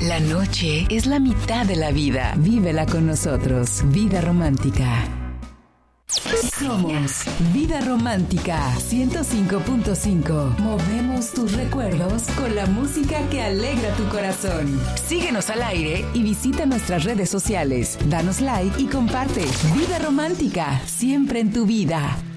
La noche es la mitad de la vida. Vívela con nosotros. Vida Romántica. Somos Vida Romántica 105.5. Movemos tus recuerdos con la música que alegra tu corazón. Síguenos al aire y visita nuestras redes sociales. Danos like y comparte. Vida Romántica, siempre en tu vida.